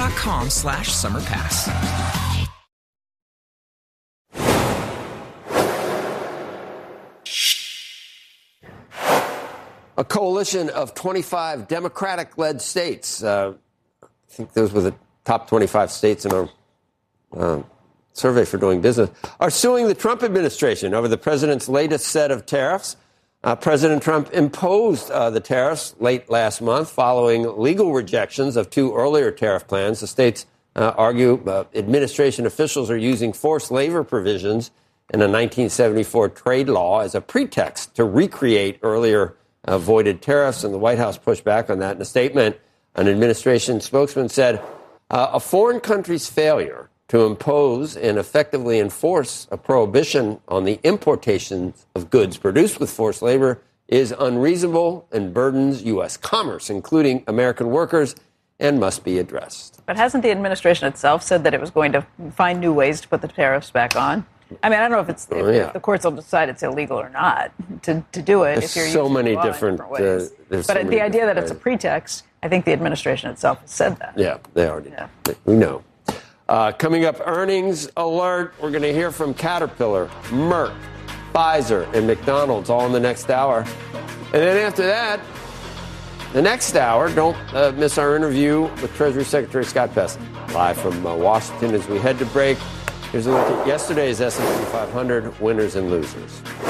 TrumpStore.com/summerpass. A coalition of 25 Democratic-led states, I think those were the top 25 states in our survey for doing business, are suing the Trump administration over the president's latest set of tariffs. President Trump imposed the tariffs late last month following legal rejections of two earlier tariff plans. The states argue administration officials are using forced labor provisions in a 1974 trade law as a pretext to recreate earlier avoided tariffs, and the White House pushed back on that. In a statement, an administration spokesman said, a foreign country's failure to impose and effectively enforce a prohibition on the importation of goods produced with forced labor is unreasonable and burdens U.S. commerce, including American workers, and must be addressed. But hasn't the administration itself said that it was going to find new ways to put the tariffs back on? I mean, I don't know if the courts will decide it's illegal or not to do it. There's if you're so using many the law in different ways. but the idea that it's a pretext, I think the administration itself has said that. Yeah, they already. Yeah. We know. Coming up, earnings alert. We're going to hear from Caterpillar, Merck, Pfizer, and McDonald's all in the next hour. And then after that, the next hour, don't miss our interview with Treasury Secretary Scott Bessent, live from Washington as we head to break. Here's a look at yesterday's S&P 500 winners and losers.